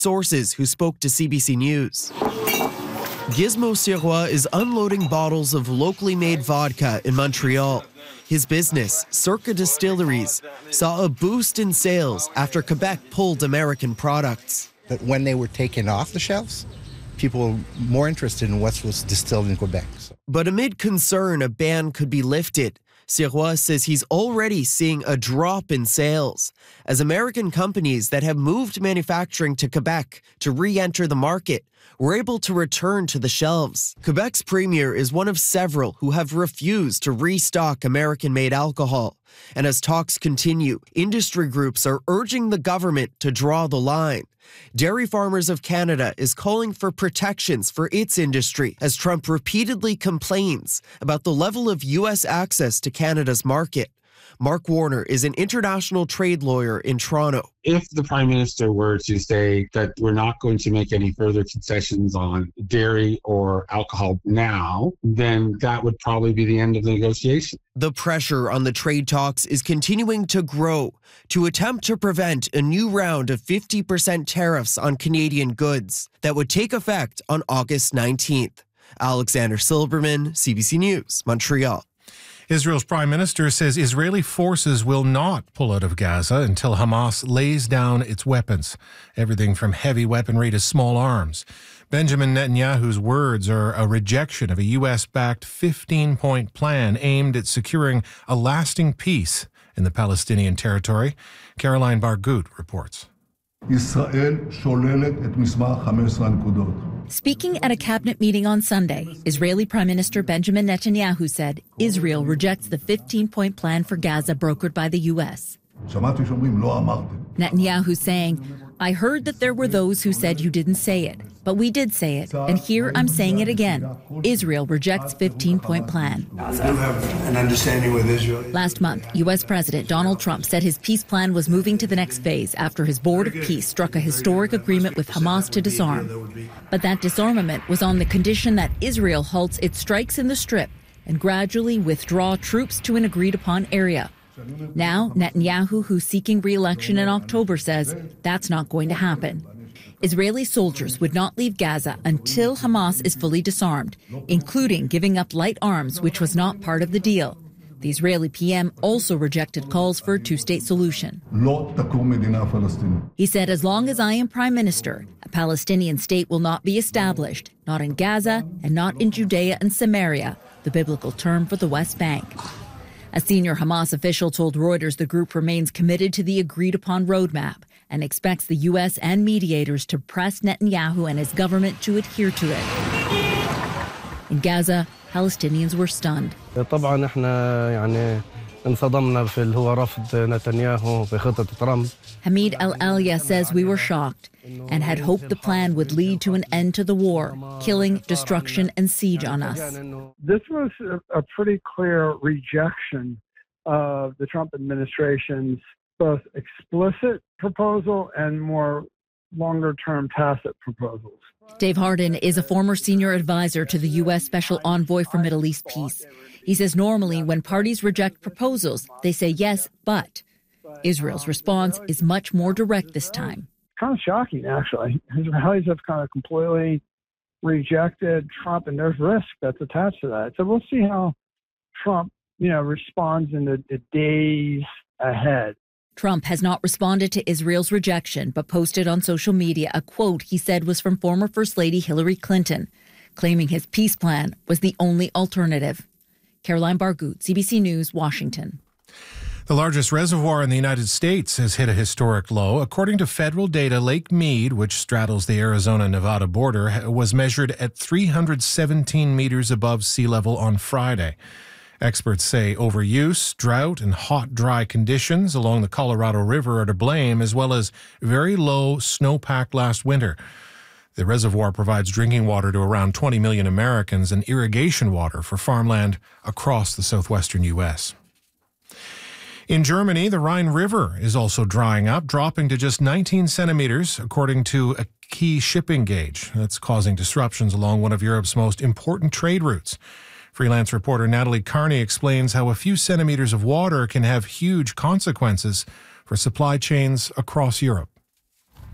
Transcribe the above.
Sources who spoke to CBC News. Gizmo Sirois is unloading bottles of locally made vodka in Montreal. His business, Circa Distilleries, saw a boost in sales after Quebec pulled American products. But when they were taken off the shelves, people were more interested in what was distilled in Quebec. But amid concern a ban could be lifted, Sirois says he's already seeing a drop in sales as American companies that have moved manufacturing to Quebec to re-enter the market were able to return to the shelves. Quebec's premier is one of several who have refused to restock American-made alcohol. And as talks continue, industry groups are urging the government to draw the line. Dairy Farmers of Canada is calling for protections for its industry as Trump repeatedly complains about the level of U.S. access to Canada's market. Mark Warner is an international trade lawyer in Toronto. If the Prime Minister were to say that we're not going to make any further concessions on dairy or alcohol now, then that would probably be the end of the negotiation. The pressure on the trade talks is continuing to grow to attempt to prevent a new round of 50% tariffs on Canadian goods that would take effect on August 19th. Alexander Silberman, CBC News, Montreal. Israel's prime minister says Israeli forces will not pull out of Gaza until Hamas lays down its weapons, everything from heavy weaponry to small arms. Benjamin Netanyahu's words are a rejection of a U.S.-backed 15-point plan aimed at securing a lasting peace in the Palestinian territory. Caroline Bargut reports. Speaking at a cabinet meeting on Sunday, Israeli Prime Minister Benjamin Netanyahu said Israel rejects the 15-point plan for Gaza brokered by the U.S. Netanyahu saying, I heard that there were those who said you didn't say it, but we did say it, and here I'm saying it again. Israel rejects 15-point plan. You have an understanding with Israel. Last month, U.S. President Donald Trump said his peace plan was moving to the next phase after his Board of Peace struck a historic agreement with Hamas to disarm. But that disarmament was on the condition that Israel halts its strikes in the Strip and gradually withdraw troops to an agreed-upon area. Now, Netanyahu, who's seeking re-election in October, says that's not going to happen. Israeli soldiers would not leave Gaza until Hamas is fully disarmed, including giving up light arms, which was not part of the deal. The Israeli PM also rejected calls for a two-state solution. He said, as long as I am prime minister, a Palestinian state will not be established, not in Gaza and not in Judea and Samaria, the biblical term for the West Bank. A senior Hamas official told Reuters the group remains committed to the agreed-upon roadmap and expects the U.S. and mediators to press Netanyahu and his government to adhere to it. In Gaza, Palestinians were stunned. Hamid Al-Alia says we were shocked and had hoped the plan would lead to an end to the war, killing, destruction, and siege on us. This was a pretty clear rejection of the Trump administration's both explicit proposal and more longer-term tacit proposals. Dave Hardin is a former senior advisor to the U.S. Special Envoy for Middle East Peace. He says normally when parties reject proposals, they say yes, but Israel's response is much more direct this time. Kind of shocking, actually. Israelis have kind of completely rejected Trump, and there's risk that's attached to that. So we'll see how Trump, responds in the days ahead. Trump has not responded to Israel's rejection, but posted on social media a quote he said was from former First Lady Hillary Clinton, claiming his peace plan was the only alternative. Caroline Bargut, CBC News, Washington. The largest reservoir in the United States has hit a historic low. According to federal data, Lake Mead, which straddles the Arizona-Nevada border, was measured at 317 meters above sea level on Friday. Experts say overuse, drought, and hot, dry conditions along the Colorado River are to blame, as well as very low snowpack last winter. The reservoir provides drinking water to around 20 million Americans and irrigation water for farmland across the southwestern U.S. In Germany, the Rhine River is also drying up, dropping to just 19 centimeters, according to a key shipping gauge. That's causing disruptions along one of Europe's most important trade routes. Freelance reporter Natalie Carney explains how a few centimeters of water can have huge consequences for supply chains across Europe.